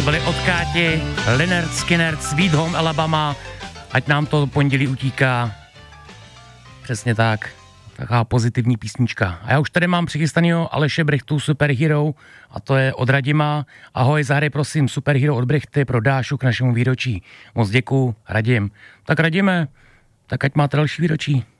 byly od Káti, Lynyrd Skynyrd, Sweet Home Alabama, ať nám to pondělí utíká. Přesně tak. Taková pozitivní písnička. A já už tady mám přichystanýho Aleše Brechtu Superhero a to je od Radima. Ahoj, zahraj prosím Superhero od Brechty pro Dášu k našemu výročí. Moc děkuju, Radim. Tak Radime, tak ať máte další výročí.